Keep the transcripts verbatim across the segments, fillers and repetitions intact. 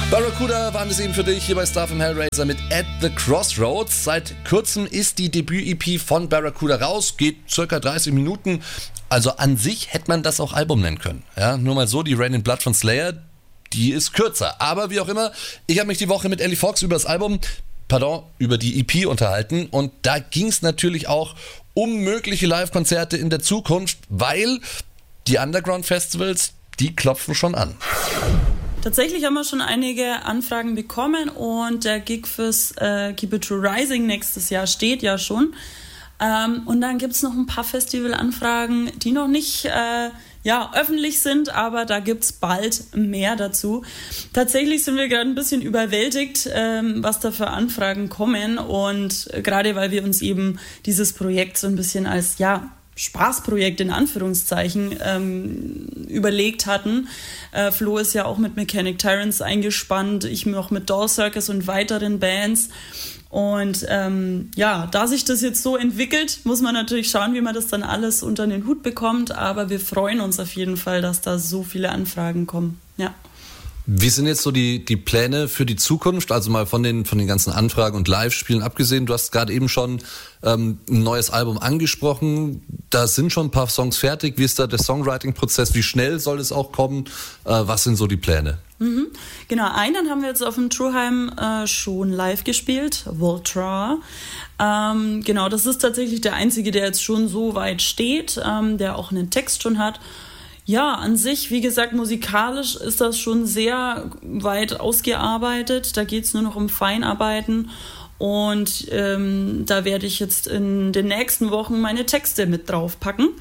Barracuda waren es eben für dich hier bei Star F M Hellraiser mit At the Crossroads. Seit kurzem ist die Debüt-E P von Barracuda raus, geht circa dreißig Minuten. Also an sich hätte man das auch Album nennen können. Ja, nur mal so, die Rain in Blood von Slayer, die ist kürzer. Aber wie auch immer, ich habe mich die Woche mit Ellie Fox über das Album, pardon, über die E P unterhalten. Und da ging es natürlich auch um mögliche Live-Konzerte in der Zukunft, weil die Underground-Festivals, die klopfen schon an. Tatsächlich haben wir schon einige Anfragen bekommen und der Gig fürs äh, Keep It True Rising nächstes Jahr steht ja schon. Ähm, und dann gibt es noch ein paar Festivalanfragen, die noch nicht äh, ja, öffentlich sind, aber da gibt es bald mehr dazu. Tatsächlich sind wir gerade ein bisschen überwältigt, ähm, was da für Anfragen kommen, und äh, gerade weil wir uns eben dieses Projekt so ein bisschen als, ja, Spaßprojekt in Anführungszeichen ähm, überlegt hatten. Äh, Flo ist ja auch mit Mechanic Tyrants eingespannt, ich noch mit Doll Circus und weiteren Bands. Und ähm, ja, da sich das jetzt so entwickelt, muss man natürlich schauen, wie man das dann alles unter den Hut bekommt. Aber wir freuen uns auf jeden Fall, dass da so viele Anfragen kommen. Ja. Wie sind jetzt so die, die Pläne für die Zukunft? Also mal von den, von den ganzen Anfragen und Live-Spielen abgesehen. Du hast gerade eben schon ähm, ein neues Album angesprochen. Da sind schon ein paar Songs fertig. Wie ist da der Songwriting-Prozess? Wie schnell soll es auch kommen? Äh, was sind so die Pläne? Mhm. Genau, einen haben wir jetzt auf dem Truheim äh, schon live gespielt, Voltra. Ähm, genau, das ist tatsächlich der einzige, der jetzt schon so weit steht, ähm, der auch einen Text schon hat. Ja, an sich, wie gesagt, musikalisch ist das schon sehr weit ausgearbeitet. Da geht es nur noch um Feinarbeiten. Und ähm, da werde ich jetzt in den nächsten Wochen meine Texte mit draufpacken.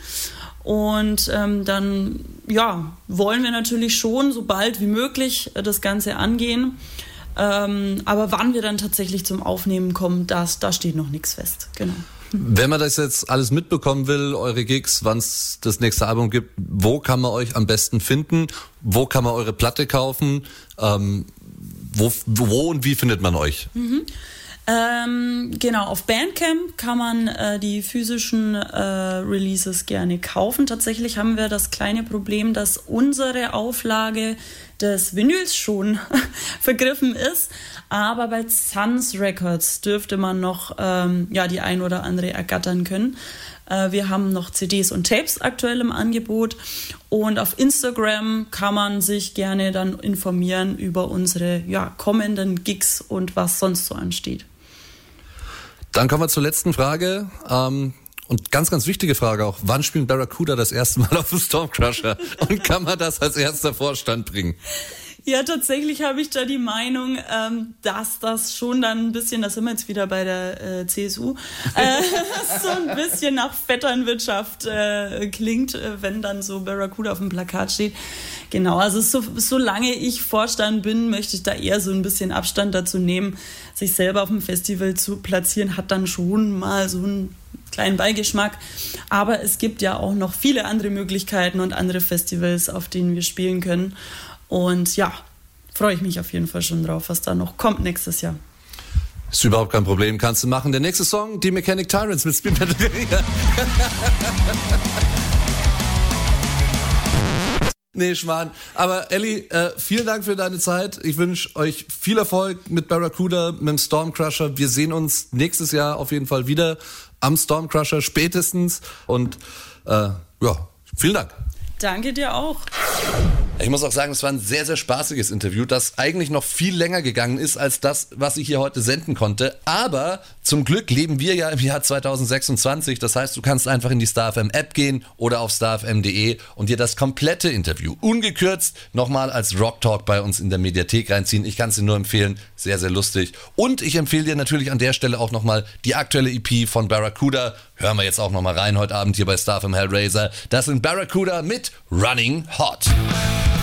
Und ähm, dann ja, wollen wir natürlich schon so bald wie möglich das Ganze angehen. Ähm, aber wann wir dann tatsächlich zum Aufnehmen kommen, das, da steht noch nichts fest. Genau. Wenn man das jetzt alles mitbekommen will, eure Gigs, wann es das nächste Album gibt, wo kann man euch am besten finden? Wo kann man eure Platte kaufen? Ähm, wo, wo und wie findet man euch? Mhm. Ähm, genau, auf Bandcamp kann man äh, die physischen äh, Releases gerne kaufen. Tatsächlich haben wir das kleine Problem, dass unsere Auflage des Vinyls schon vergriffen ist. Aber bei Suns Records dürfte man noch ähm, ja, die ein oder andere ergattern können. Äh, wir haben noch C Ds und Tapes aktuell im Angebot. Und auf Instagram kann man sich gerne dann informieren über unsere ja, kommenden Gigs und was sonst so ansteht. Dann kommen wir zur letzten Frage. Ähm, und ganz, ganz wichtige Frage auch. Wann spielt Barracuda das erste Mal auf dem Stormcrusher? Und kann man das als erster Vorstand bringen? Ja, tatsächlich habe ich da die Meinung, ähm, dass das schon dann ein bisschen, da sind wir jetzt wieder bei der äh, C S U, äh, so ein bisschen nach Vetternwirtschaft äh, klingt, äh, wenn dann so Barracuda auf dem Plakat steht. Genau, also so, solange ich Vorstand bin, möchte ich da eher so ein bisschen Abstand dazu nehmen. Sich selber auf dem Festival zu platzieren, hat dann schon mal so einen kleinen Beigeschmack. Aber es gibt ja auch noch viele andere Möglichkeiten und andere Festivals, auf denen wir spielen können. Und ja, freue ich mich auf jeden Fall schon drauf, was da noch kommt nächstes Jahr. Ist überhaupt kein Problem, kannst du machen. Der nächste Song, die Mechanic Tyrants mit Spin Batteria. Nee, Schmarrn. Aber Ellie, äh, vielen Dank für deine Zeit. Ich wünsche euch viel Erfolg mit Barracuda, mit dem Stormcrusher. Wir sehen uns nächstes Jahr auf jeden Fall wieder am Stormcrusher spätestens. Und äh, ja, vielen Dank. Danke dir auch. Ich muss auch sagen, es war ein sehr, sehr spaßiges Interview, das eigentlich noch viel länger gegangen ist als das, was ich hier heute senden konnte. Aber zum Glück leben wir ja im Jahr zwanzig sechsundzwanzig. Das heißt, du kannst einfach in die Star F M App gehen oder auf star f m punkt d e und dir das komplette Interview ungekürzt nochmal als Rock Talk bei uns in der Mediathek reinziehen. Ich kann es dir nur empfehlen. Sehr, sehr lustig. Und ich empfehle dir natürlich an der Stelle auch nochmal die aktuelle E P von Barracuda. Hören wir jetzt auch nochmal rein heute Abend hier bei Star F M Hellraiser. Das sind Barracuda mit Running Hot.